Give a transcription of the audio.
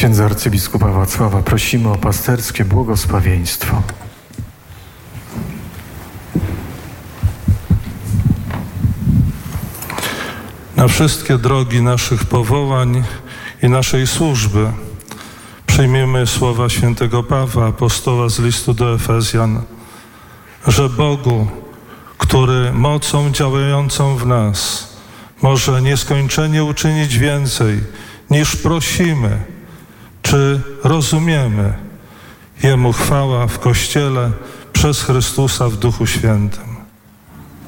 Księdza arcybiskupa Wacława prosimy o pasterskie błogosławieństwo. Na wszystkie drogi naszych powołań i naszej służby przyjmiemy słowa świętego Pawła, apostoła z listu do Efezjan, że Bogu, który mocą działającą w nas może nieskończenie uczynić więcej, niż prosimy czy rozumiemy, Jemu chwała w Kościele przez Chrystusa w Duchu Świętym.